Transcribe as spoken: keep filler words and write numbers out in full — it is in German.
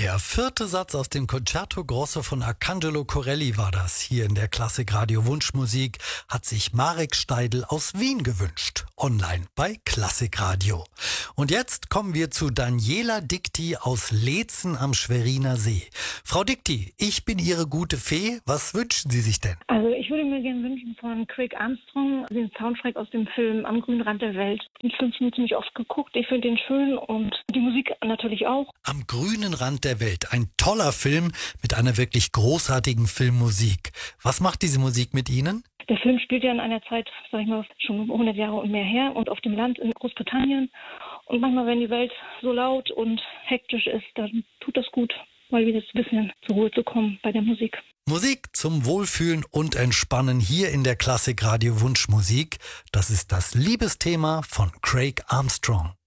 Der vierte Satz aus dem Concerto Grosso von Arcangelo Corelli war das. Hier in der Klassikradio Wunschmusik hat sich Marek Steidl aus Wien gewünscht. Online bei Klassikradio. Und jetzt kommen wir zu Daniela Dicti aus Leetzen am Schweriner See. Frau Dicti, ich bin Ihre gute Fee. Was wünschen Sie sich denn? Also ich würde mir gerne wünschen von Craig Armstrong den Soundtrack aus dem Film Am grünen Rand der Welt. Den Film habe ich ziemlich oft geguckt. Ich finde den schön und die Musik natürlich auch. Am grünen Rand der Welt. Ein toller Film mit einer wirklich großartigen Filmmusik. Was macht diese Musik mit Ihnen? Der Film spielt ja in einer Zeit, sag ich mal, schon hundert Jahre und mehr her und auf dem Land in Großbritannien. Und manchmal, wenn die Welt so laut und hektisch ist, dann tut das gut, mal wieder ein bisschen zur Ruhe zu kommen bei der Musik. Musik zum Wohlfühlen und Entspannen hier in der Klassikradio Wunschmusik. Das ist das Liebesthema von Craig Armstrong.